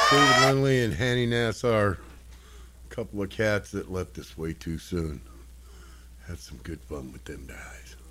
David Lindley and Hanny Nassar, a couple of cats that left us way too soon. Had some good fun with them guys.